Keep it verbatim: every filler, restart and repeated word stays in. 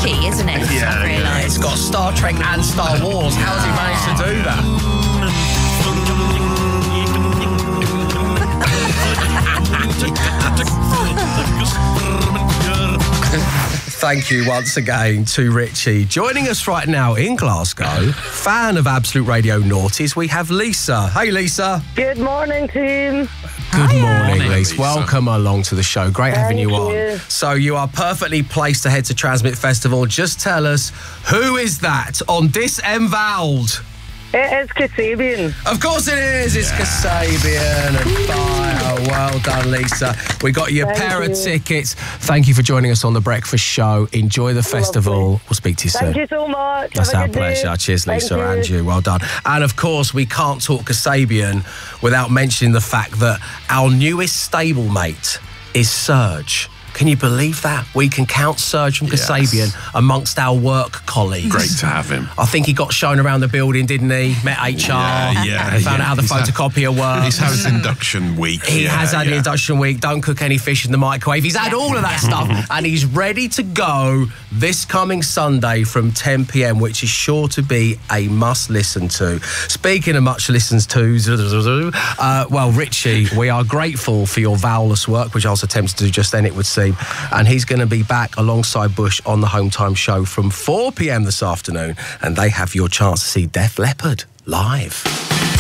tricky, isn't it? Yeah, I've realised. It's got Star Trek and Star Wars. How has he managed to do that? Thank you once again to Richie. Joining us right now in Glasgow, fan of Absolute Radio Naughties, we have Lisa. Hey, Lisa. Good morning, team. Good Hiya. morning, Morning, Lisa. Lisa. Welcome along to the show. Great having Thank you on. you. So you are perfectly placed to head to Transmit Festival. Just tell us, who is that on Disemboweled? It is Kasabian. Of course it is. It's Kasabian and Fire. Well done, Lisa. We got you a Thank pair of you. tickets. Thank you for joining us on The Breakfast Show. Enjoy the festival. We'll speak to you soon. Thank you so much. That's Have a our good day. pleasure. Cheers, Thank Lisa you. and you. Well done. And of course, we can't talk Kasabian without mentioning the fact that our newest stablemate is Serge. Can you believe that? We can count Serge from Yes. Kasabian amongst our work colleagues. Great to have him. I think he got shown around the building, didn't he? Met H R. Yeah, yeah, Found yeah. out how the He's had- photocopier works. He's had his induction week. He yeah, has had an yeah. induction week. Don't cook any fish in the microwave. He's had all of that stuff, and he's ready to go this coming Sunday from ten p m, which is sure to be a must listen to. Speaking of much listens to, uh, well, Richie, we are grateful for your vowelless work, which I was attempting to do just then, it would seem, and he's going to be back alongside Bush on the Home Time Show from four p m this afternoon, and they have your chance to see Def Leppard live.